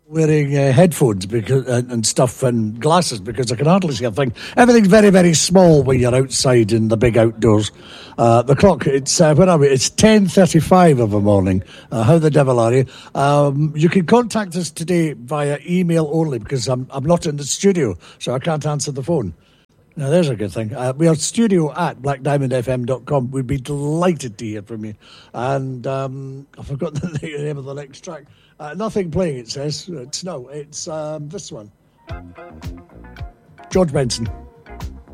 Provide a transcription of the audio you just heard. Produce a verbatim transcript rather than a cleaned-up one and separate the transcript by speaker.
Speaker 1: wearing uh, headphones because uh, and stuff and glasses because I can hardly see a thing. Everything's very, very small when you're outside in the big outdoors. Uh, the clock, it's, uh, where are we? It's ten thirty-five of a morning. Uh, how the devil are you? Um, you can contact us today via email only because I'm, I'm not in the studio, so I can't answer the phone. Now, there's a good thing. Uh, we are studio at black diamond f m dot com. We'd be delighted to hear from you. And um, I forgot the name of the next track. Uh, nothing playing, it says. It's no, it's um, this one. George Benson.